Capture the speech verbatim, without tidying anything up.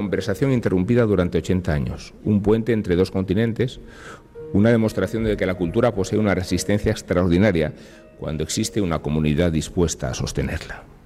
conversación interrumpida durante ochenta años, un puente entre dos continentes, una demostración de que la cultura posee una resistencia extraordinaria cuando existe una comunidad dispuesta a sostenerla.